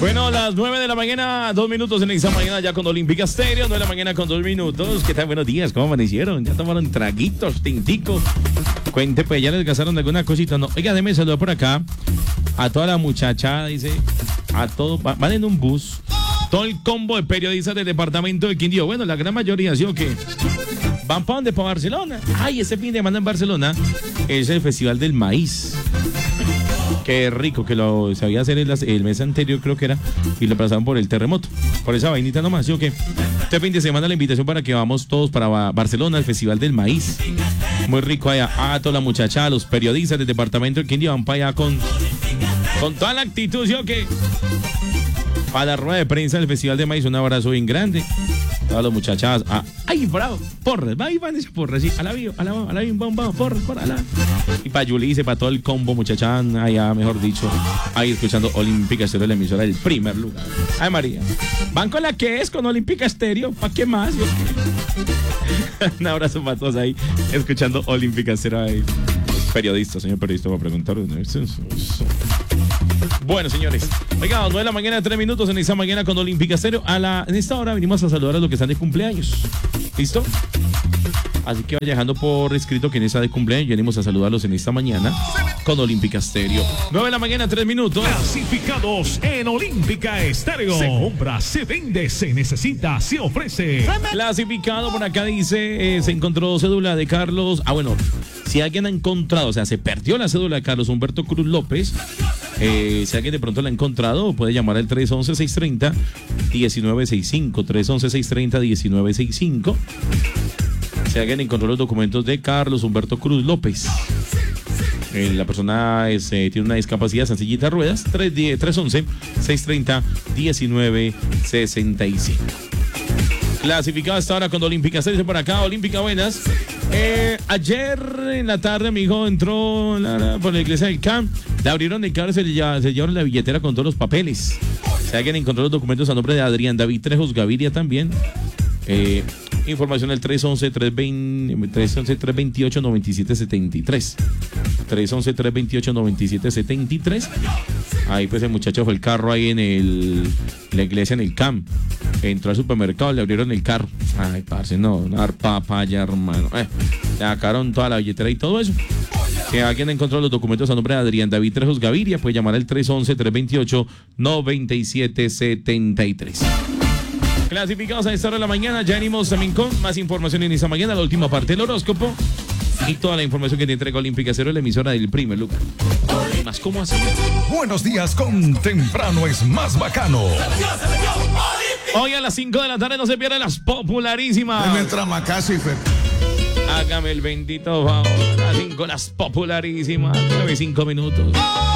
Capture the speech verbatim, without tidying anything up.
Bueno, las nueve de la mañana, dos minutos en esta mañana ya con Olímpica Estéreo, nueve de la mañana con dos minutos. ¿Qué tal? Buenos días, ¿cómo amanecieron? ¿Ya tomaron traguitos, tinticos? Cuente, pues, ¿ya les gastaron alguna cosita? No, oiga, déme saludar por acá a toda la muchacha, dice, a todos, van en un bus, todo el combo de periodistas del departamento del Quindío. Bueno, la gran mayoría, ¿sí o qué? ¿Van para dónde? ¿Para Barcelona? Ay, ese fin de semana en Barcelona es el Festival del Maíz. Qué rico, que lo sabía hacer el, el mes anterior, creo que era, y lo pasaron por el terremoto, por esa vainita nomás, ¿sí o qué? Este fin de semana la invitación para que vamos todos para Barcelona, al Festival del Maíz. Muy rico allá. Ah, toda la muchacha, los periodistas del departamento del Quindío van para allá con, con toda la actitud, ¿sí o qué? Para la rueda de prensa del Festival del Maíz, un abrazo bien grande. Todas las muchachas, ah, ay, bravo, porras, va, ahí van esas porras, sí, a la bio, a la a la bio, vamos, vamos, porras, porras, a la. Y para Yulice, para todo el combo, muchachán, allá, mejor dicho, ahí escuchando Olímpica Estéreo, la emisora del primer lugar. Ay, María, ¿van con la que es? Con Olímpica Estéreo, ¿para qué más? Un abrazo para todos ahí, escuchando Olímpica Estéreo ahí. Periodista, señor periodista, va a preguntar. Bueno, señores, oiga, nueve de la mañana, tres minutos en esta mañana con Olímpica Estéreo. A la, en esta hora venimos a saludar a los que están de cumpleaños. ¿Listo? Así que vaya dejando por escrito quién está de cumpleaños y venimos a saludarlos en esta mañana con Olímpica Estéreo. nueve de la mañana, tres minutos. Clasificados en Olímpica Estéreo. Se compra, se vende, se necesita, se ofrece. Clasificado por acá dice, eh, se encontró cédula de Carlos. Ah, bueno, si alguien ha encontrado, o sea, se perdió la cédula de Carlos Humberto Cruz López. Eh, si alguien de pronto la ha encontrado, puede llamar al tres once, seiscientos treinta, diecinueve sesenta y cinco. tres once, seiscientos treinta, diecinueve sesenta y cinco. Si alguien encontró los documentos de Carlos Humberto Cruz López. Eh, la persona es, eh, tiene una discapacidad sencillita de ruedas. tres once, seiscientos treinta, diecinueve sesenta y cinco. Clasificado hasta ahora con Olímpica. Se dice por acá, Olímpica, buenas. Eh, ayer en la tarde mi hijo entró la, la, por la iglesia del Camp. Le abrieron el carro, se, se llevaron la billetera con todos los papeles. Si alguien encontró los documentos a nombre de Adrián David Trejos Gaviria también. Eh, información al tres once, tres veintiocho, noventa y siete setenta y tres. tres once, tres veintiocho, noventa y siete setenta y tres. Ahí pues el muchacho fue el carro ahí en el la iglesia en el camp. Entró al supermercado, le abrieron el carro. Ay, parce, no, una papaya, hermano. Eh, le sacaron toda la billetera y todo eso. Si alguien encontró los documentos a nombre de Adrián David Trejos Gaviria, puede llamar al tres once, tres veintiocho, noventa y siete setenta y tres. Clasificados a esta hora de la mañana, ya venimos también con más información en esta mañana, la última parte del horóscopo y toda la información que te entrega Olímpica Estéreo, la emisora del primer lugar. Más, ¿cómo así? Buenos días con Temprano es más bacano. Hoy a las cinco de la tarde no se pierdan las popularísimas. Deme el tramacasi, Fer. Hágame el bendito favor. A las cinco las popularísimas. nueve, cinco minutos.